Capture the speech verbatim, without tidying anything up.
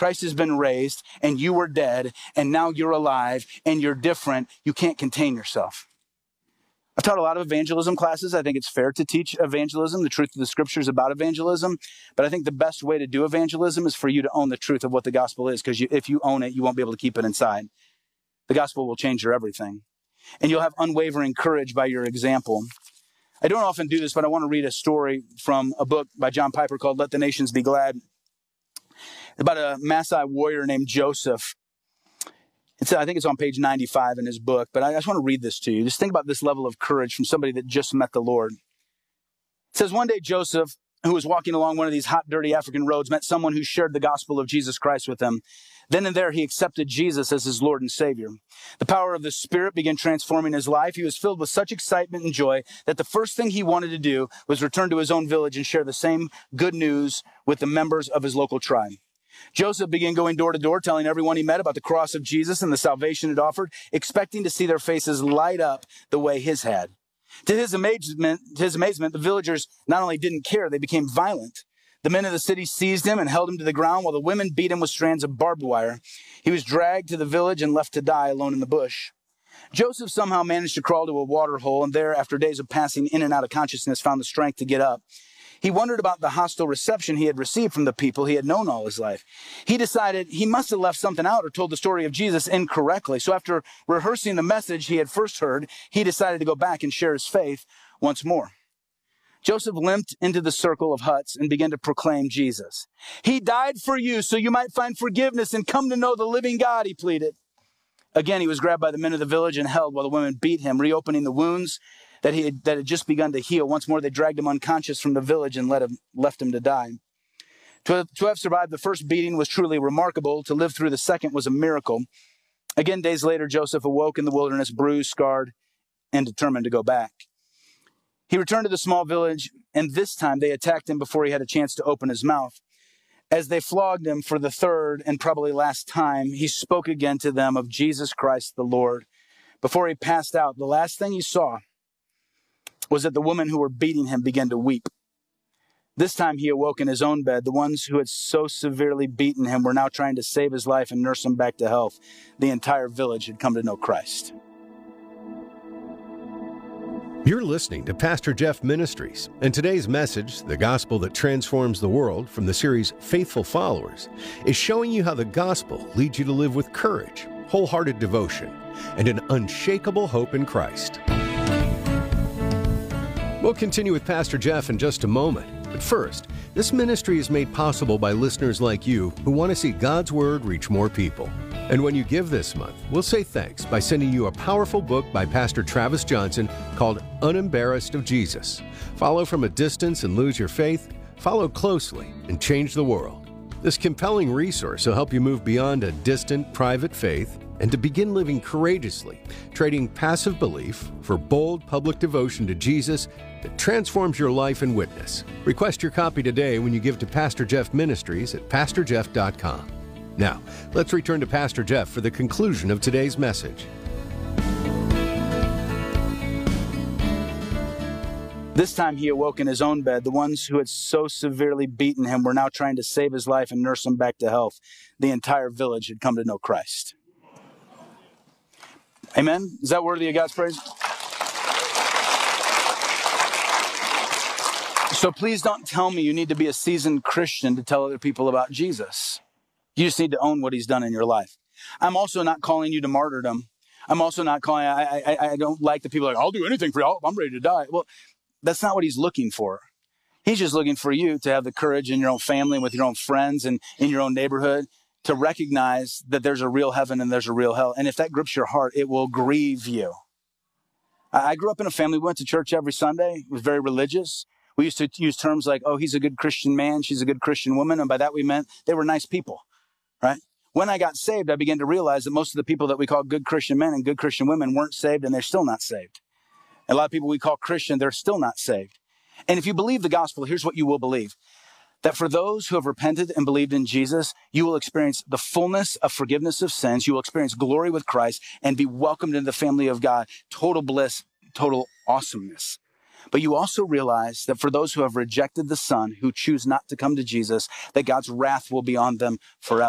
Christ has been raised and you were dead and now you're alive and you're different, you can't contain yourself. I've taught a lot of evangelism classes. I think it's fair to teach evangelism, the truth of the scriptures about evangelism. But I think the best way to do evangelism is for you to own the truth of what the gospel is, because you, if you own it, you won't be able to keep it inside. The gospel will change your everything. And you'll have unwavering courage by your example. I don't often do this, but I want to read a story from a book by John Piper called Let the Nations Be Glad, about a Maasai warrior named Joseph. It's, I think it's on page ninety-five in his book, but I just want to read this to you. Just think about this level of courage from somebody that just met the Lord. It says, one day Joseph, who was walking along one of these hot, dirty African roads, met someone who shared the gospel of Jesus Christ with him. Then and there, he accepted Jesus as his Lord and Savior. The power of the Spirit began transforming his life. He was filled with such excitement and joy that the first thing he wanted to do was return to his own village and share the same good news with the members of his local tribe. Joseph began going door to door, telling everyone he met about the cross of Jesus and the salvation it offered, expecting to see their faces light up the way his had. To his amazement, to his amazement, the villagers not only didn't care, they became violent. The men of the city seized him and held him to the ground while the women beat him with strands of barbed wire. He was dragged to the village and left to die alone in the bush. Joseph somehow managed to crawl to a water hole and there, after days of passing in and out of consciousness, found the strength to get up. He wondered about the hostile reception he had received from the people he had known all his life. He decided he must have left something out or told the story of Jesus incorrectly. So after rehearsing the message he had first heard, he decided to go back and share his faith once more. Joseph limped into the circle of huts and began to proclaim Jesus. He died for you so you might find forgiveness and come to know the living God, he pleaded. Again, he was grabbed by the men of the village and held while the women beat him, reopening the wounds that he had, that had just begun to heal. Once more, they dragged him unconscious from the village and let him, left him to die. To have, to have survived the first beating was truly remarkable. To live through the second was a miracle. Again, days later, Joseph awoke in the wilderness, bruised, scarred, and determined to go back. He returned to the small village, and this time they attacked him before he had a chance to open his mouth. As they flogged him for the third and probably last time, he spoke again to them of Jesus Christ the Lord. Before he passed out, the last thing he saw was that the women who were beating him began to weep. This time he awoke in his own bed. The ones who had so severely beaten him were now trying to save his life and nurse him back to health. The entire village had come to know Christ. You're listening to Pastor Jeff Ministries, and today's message, The Gospel That Transforms the World, from the series Faithful Followers, is showing you how the gospel leads you to live with courage, wholehearted devotion, and an unshakable hope in Christ. We'll continue with Pastor Jeff in just a moment, but first, this ministry is made possible by listeners like you who want to see God's Word reach more people. And when you give this month, we'll say thanks by sending you a powerful book by Pastor Travis Johnson called Unembarrassed of Jesus. Follow from a distance and lose your faith. Follow closely and change the world. This compelling resource will help you move beyond a distant, private faith and to begin living courageously, trading passive belief for bold public devotion to Jesus that transforms your life and witness. Request your copy today when you give to Pastor Jeff Ministries at pastor jeff dot com. Now, let's return to Pastor Jeff for the conclusion of today's message. This time he awoke in his own bed. The ones who had so severely beaten him were now trying to save his life and nurse him back to health. The entire village had come to know Christ. Amen? Is that worthy of God's praise? So please don't tell me you need to be a seasoned Christian to tell other people about Jesus. You just need to own what he's done in your life. I'm also not calling you to martyrdom. I'm also not calling, I, I, I don't like the people like, I'll do anything for you. I'm ready to die. Well, that's not what he's looking for. He's just looking for you to have the courage in your own family, with your own friends, and in your own neighborhood to recognize that there's a real heaven and there's a real hell. And if that grips your heart, it will grieve you. I grew up in a family. We went to church every Sunday. It was very religious. We used to use terms like, oh, he's a good Christian man. She's a good Christian woman. And by that we meant they were nice people. Right? When I got saved, I began to realize that most of the people that we call good Christian men and good Christian women weren't saved, and they're still not saved. And a lot of people we call Christian, they're still not saved. And if you believe the gospel, here's what you will believe. That for those who have repented and believed in Jesus, you will experience the fullness of forgiveness of sins. You will experience glory with Christ and be welcomed into the family of God. Total bliss, total awesomeness. But you also realize that for those who have rejected the Son, who choose not to come to Jesus, that God's wrath will be on them forever.